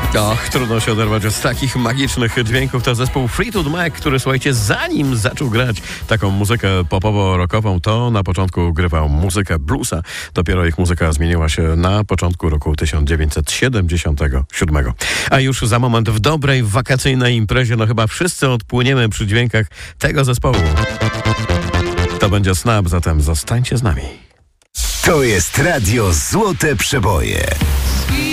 Och, trudno się oderwać od takich magicznych dźwięków. To zespół Fleetwood Mac, który, słuchajcie, zanim zaczął grać taką muzykę popowo-rockową, to na początku grywał muzykę bluesa. Dopiero ich muzyka zmieniła się na początku roku 1977. A już za moment w dobrej wakacyjnej imprezie, no chyba wszyscy odpłyniemy przy dźwiękach tego zespołu. To będzie Snap, zatem zostańcie z nami. To jest Radio Złote Przeboje.